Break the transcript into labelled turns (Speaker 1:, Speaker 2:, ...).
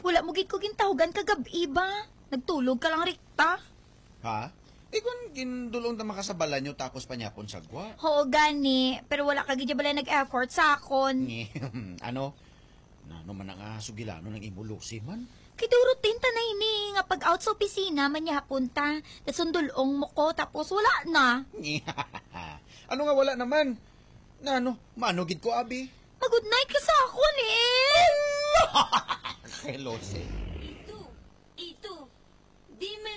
Speaker 1: Wala mo gid ko gintawagan kagabi ba? Nagtulog ka lang rikta.
Speaker 2: Ha? Kung gindulong na makasabala nyo tapos panyapon sagwa.
Speaker 1: Oo, gani. Pero wala ka gid bala nag-effort sa akon.
Speaker 2: Ano? Nano man ang sugilano ng imulusi man?
Speaker 1: Kay durutin tanay ni nga pag out sa opisina man niya hapunta. Nasundulong mo ko tapos wala na.
Speaker 2: Ano nga wala naman? Nano, manugid ko abi.
Speaker 1: Mag-good night ka sa akon eh.
Speaker 2: Hello,
Speaker 3: Ito, di